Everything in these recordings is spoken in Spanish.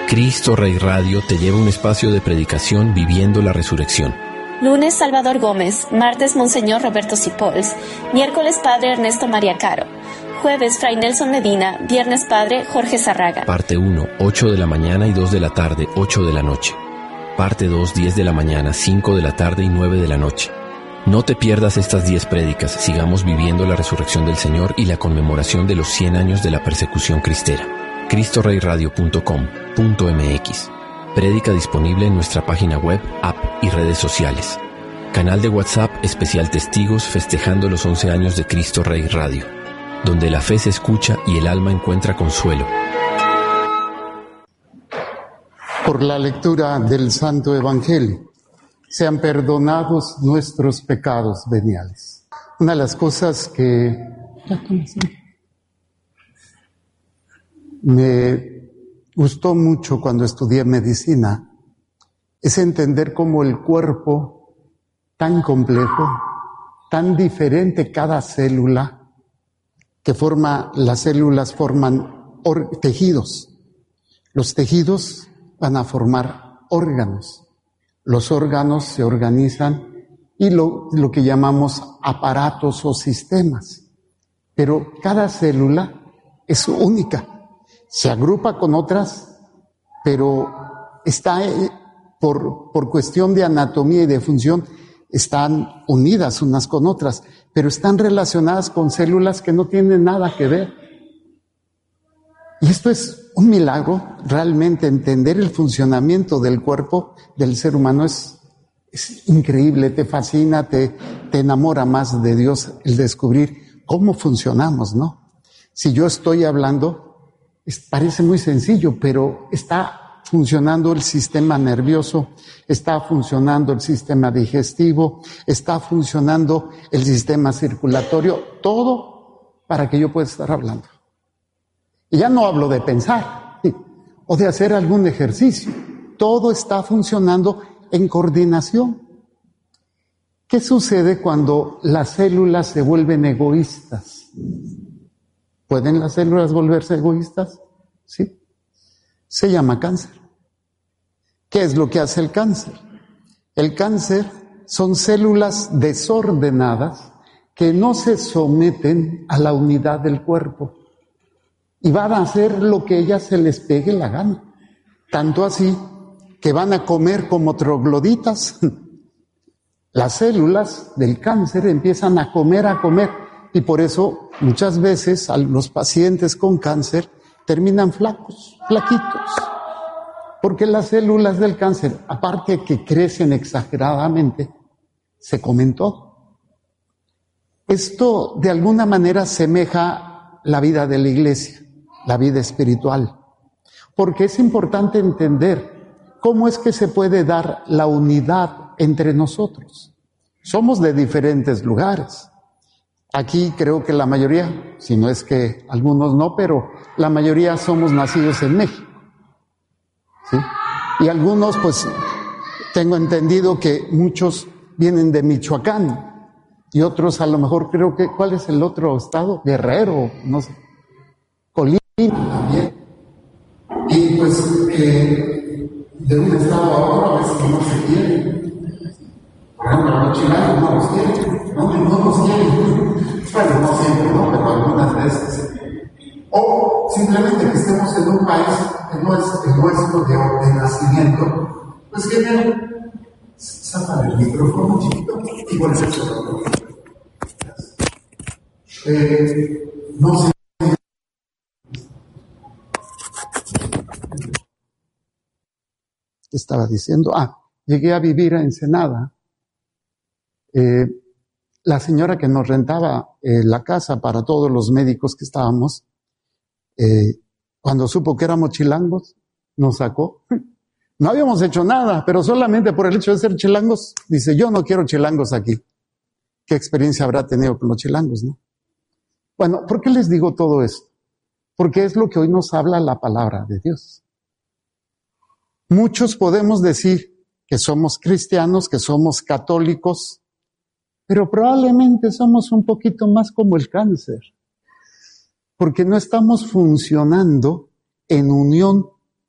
Cristo Rey Radio te lleva a un espacio de predicación viviendo la resurrección. Lunes, Salvador Gómez. Martes, Monseñor Roberto Sipols. Miércoles, Padre Ernesto María Caro. Jueves, Fray Nelson Medina. Viernes, Padre Jorge Zarraga. Parte 1, 8 de la mañana y 2 de la tarde, 8 de la noche. Parte 2, 10 de la mañana, 5 de la tarde y 9 de la noche. No te pierdas estas 10 prédicas. Sigamos viviendo la resurrección del Señor y la conmemoración de los 100 años de la persecución cristera. CristoReyRadio.com.mx. Prédica disponible en nuestra página web, app y redes sociales. Canal de WhatsApp especial Testigos festejando los 11 años de Cristo Rey Radio, donde la fe se escucha y el alma encuentra consuelo. Por la lectura del Santo Evangelio, sean perdonados nuestros pecados veniales. Una de las cosas que me gustó mucho cuando estudié medicina es entender cómo el cuerpo, tan complejo, tan diferente cada célula, las células forman tejidos. Los tejidos van a formar órganos. Los órganos se organizan y lo que llamamos aparatos o sistemas. Pero cada célula es única. Se agrupa con otras, pero está por cuestión de anatomía y de función, están unidas unas con otras, pero están relacionadas con células que no tienen nada que ver. Y esto es un milagro, realmente entender el funcionamiento del cuerpo del ser humano es increíble, te fascina, te enamora más de Dios el descubrir cómo funcionamos, ¿no? Si yo estoy hablando, parece muy sencillo, pero está funcionando el sistema nervioso, está funcionando el sistema digestivo, está funcionando el sistema circulatorio, todo para que yo pueda estar hablando. Y ya no hablo de pensar o de hacer algún ejercicio, todo está funcionando en coordinación. ¿Qué sucede cuando las células se vuelven egoístas? ¿Pueden las células volverse egoístas? Sí. Se llama cáncer. ¿Qué es lo que hace el cáncer? El cáncer son células desordenadas que no se someten a la unidad del cuerpo y van a hacer lo que ellas se les pegue la gana. Tanto así que van a comer como trogloditas. Las células del cáncer empiezan a comer. Y por eso muchas veces a los pacientes con cáncer terminan flacos, flaquitos. Porque las células del cáncer, aparte que crecen exageradamente, se comen todo. Esto de alguna manera semeja la vida de la iglesia, la vida espiritual. Porque es importante entender cómo es que se puede dar la unidad entre nosotros. Somos de diferentes lugares. Aquí creo que la mayoría, si no es que algunos no, pero la mayoría somos nacidos en México, ¿sí? Y algunos, pues, tengo entendido que muchos vienen de Michoacán y otros a lo mejor creo que, ¿cuál es el otro estado? Guerrero, no sé, Colima también. Y pues, de un estado a otro a veces no se quieren. Por ejemplo, los chilenos no los quieren, no los quieren. Bueno, no siempre, ¿no? Pero algunas veces. O simplemente que estemos en un país que no es el nuestro de nacimiento, pues que sacan el micrófono chiquito y por eso no sé. ¿Qué estaba diciendo? Llegué a vivir a Ensenada. La señora que nos rentaba la casa para todos los médicos que estábamos, cuando supo que éramos chilangos, nos sacó. No habíamos hecho nada, pero solamente por el hecho de ser chilangos, dice, yo no quiero chilangos aquí. ¿Qué experiencia habrá tenido con los chilangos, no? Bueno, ¿por qué les digo todo esto? Porque es lo que hoy nos habla la palabra de Dios. Muchos podemos decir que somos cristianos, que somos católicos, pero probablemente somos un poquito más como el cáncer, porque no estamos funcionando en unión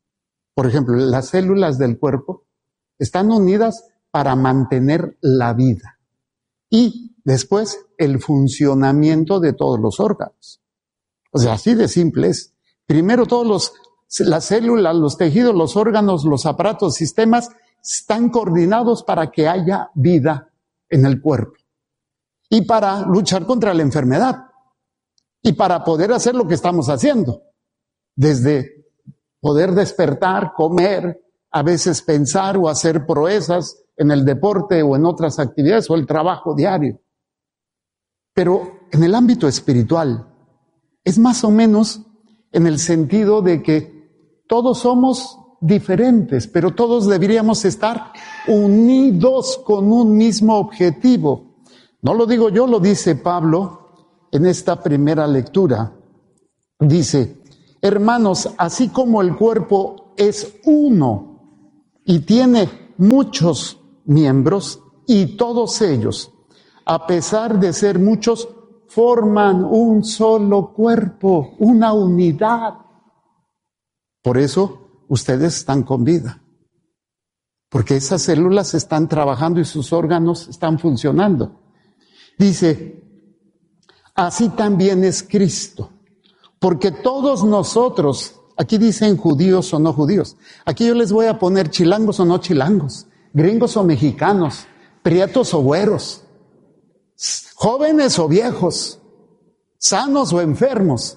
Por ejemplo, las células del cuerpo están unidas para mantener la vida y después el funcionamiento de todos los órganos. O sea, así de simple es. Primero las células, los tejidos, los órganos, los aparatos, sistemas están coordinados para que haya vida en el cuerpo y para luchar contra la enfermedad y para poder hacer lo que estamos haciendo, desde poder despertar, comer, a veces pensar o hacer proezas en el deporte o en otras actividades o el trabajo diario. Pero en el ámbito espiritual es más o menos en el sentido de que todos somos diferentes, pero todos deberíamos estar unidos con un mismo objetivo. No lo digo yo, lo dice Pablo en esta primera lectura. Dice: hermanos, así como el cuerpo es uno y tiene muchos miembros, y todos ellos, a pesar de ser muchos, forman un solo cuerpo, una unidad. Por eso ustedes están con vida, porque esas células están trabajando y sus órganos están funcionando. Dice: así también es Cristo, porque todos nosotros, aquí dicen judíos o no judíos, aquí yo les voy a poner chilangos o no chilangos, gringos o mexicanos, prietos o güeros, jóvenes o viejos, sanos o enfermos.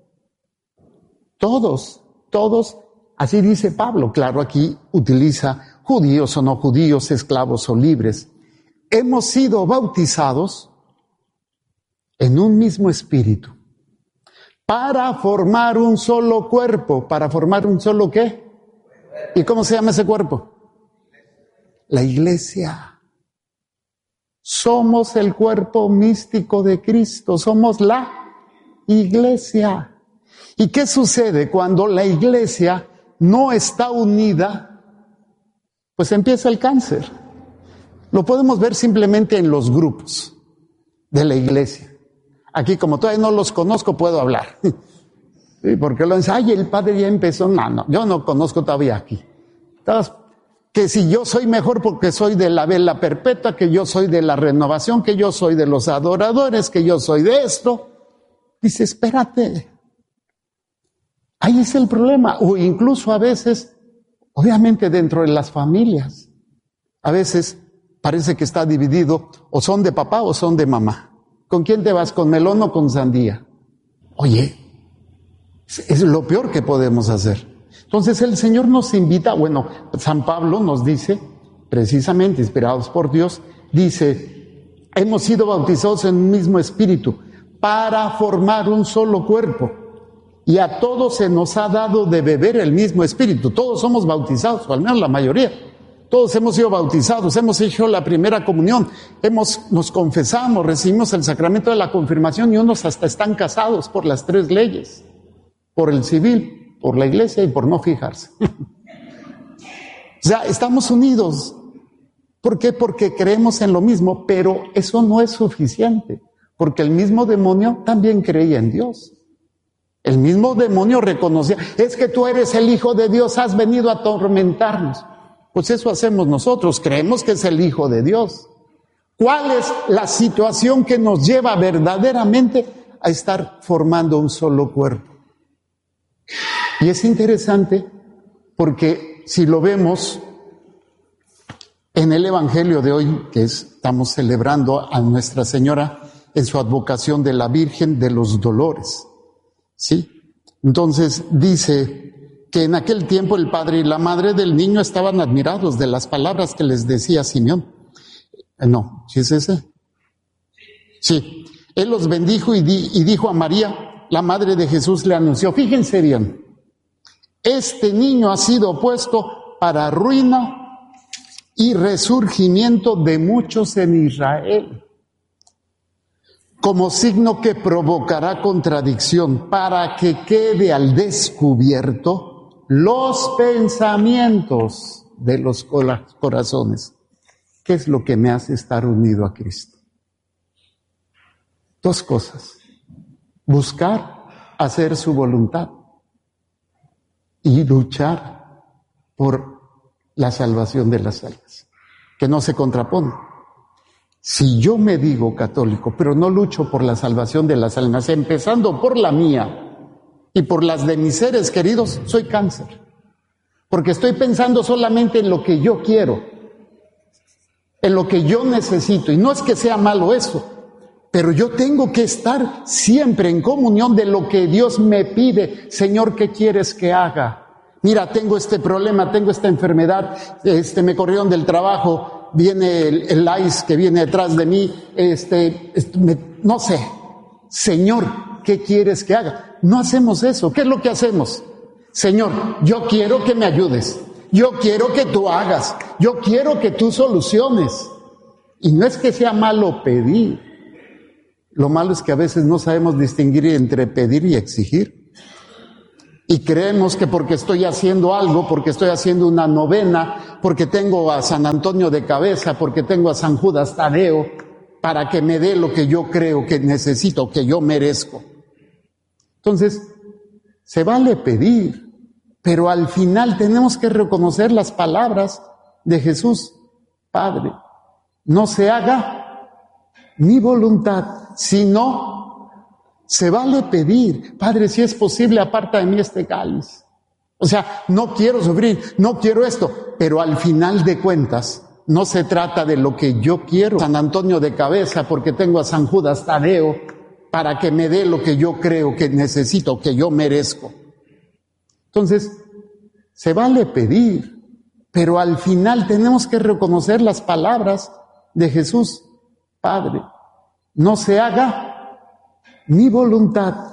Todos, así dice Pablo. Claro, aquí utiliza judíos o no judíos, esclavos o libres. Hemos sido bautizados en un mismo espíritu para formar un solo cuerpo. ¿Para formar un solo qué? ¿Y cómo se llama ese cuerpo? La iglesia. Somos el cuerpo místico de Cristo, somos la iglesia. ¿Y qué sucede cuando la iglesia no está unida? Pues empieza el cáncer. Lo podemos ver simplemente en los grupos de la iglesia. Aquí, como todavía no los conozco, puedo hablar. ¿Sí? Porque lo dicen, el padre ya empezó. No, yo no conozco todavía aquí. Entonces, que si yo soy mejor porque soy de la vela perpetua, que yo soy de la renovación, que yo soy de los adoradores, que yo soy de esto. Dice, espérate. Ahí es el problema. O incluso a veces, obviamente dentro de las familias, a veces parece que está dividido, o son de papá o son de mamá. ¿Con quién te vas? ¿Con melón o con sandía? Oye, es lo peor que podemos hacer. Entonces el Señor nos invita, San Pablo nos dice, precisamente inspirados por Dios, dice, hemos sido bautizados en un mismo espíritu para formar un solo cuerpo. Y a todos se nos ha dado de beber el mismo espíritu. Todos somos bautizados, o al menos la mayoría. Todos hemos sido bautizados, hemos hecho la primera comunión, nos confesamos, recibimos el sacramento de la confirmación y unos hasta están casados por las 3 leyes, por el civil, por la iglesia y por no fijarse. O sea, estamos unidos. ¿Por qué? Porque creemos en lo mismo, pero eso no es suficiente, porque el mismo demonio también creía en Dios. El mismo demonio reconocía, es que tú eres el Hijo de Dios, has venido a atormentarnos. Pues eso hacemos nosotros, creemos que es el Hijo de Dios. ¿Cuál es la situación que nos lleva verdaderamente a estar formando un solo cuerpo? Y es interesante porque si lo vemos en el Evangelio de hoy, que estamos celebrando a Nuestra Señora en su advocación de la Virgen de los Dolores, ¿sí? Entonces dice que en aquel tiempo el padre y la madre del niño estaban admirados de las palabras que les decía Simeón. No, ¿sí es ese? Sí. Él los bendijo y dijo a María, la madre de Jesús, le anunció, fíjense bien, este niño ha sido puesto para ruina y resurgimiento de muchos en Israel, como signo que provocará contradicción, para que quede al descubierto los pensamientos de los corazones. ¿Qué es lo que me hace estar unido a Cristo? 2 cosas. Buscar hacer su voluntad y luchar por la salvación de las almas, que no se contrapone. Si yo me digo católico, pero no lucho por la salvación de las almas, empezando por la mía y por las de mis seres queridos, soy cáncer. Porque estoy pensando solamente en lo que yo quiero, en lo que yo necesito. Y no es que sea malo eso, pero yo tengo que estar siempre en comunión de lo que Dios me pide. Señor, ¿qué quieres que haga? Mira, tengo este problema, tengo esta enfermedad, me corrieron del trabajo, viene el ICE que viene detrás de mí, no sé. Señor, ¿qué quieres que haga? No hacemos eso. ¿Qué es lo que hacemos? Señor, yo quiero que me ayudes. Yo quiero que tú hagas. Yo quiero que tú soluciones. Y no es que sea malo pedir. Lo malo es que a veces no sabemos distinguir entre pedir y exigir. Y creemos que porque estoy haciendo algo, porque estoy haciendo una novena, porque tengo a San Antonio de cabeza, porque tengo a San Judas Tadeo, para que me dé lo que yo creo que necesito, que yo merezco. Entonces, se vale pedir, pero al final tenemos que reconocer las palabras de Jesús. Padre, no se haga mi voluntad, sino se vale pedir. Padre, si es posible, aparta de mí este cáliz. O sea, no quiero sufrir, no quiero esto, pero al final de cuentas, no se trata de lo que yo quiero. San Antonio de cabeza, porque tengo a San Judas Tadeo, para que me dé lo que yo creo que necesito, que yo merezco. Entonces, se vale pedir, pero al final tenemos que reconocer las palabras de Jesús. Padre, no se haga mi voluntad,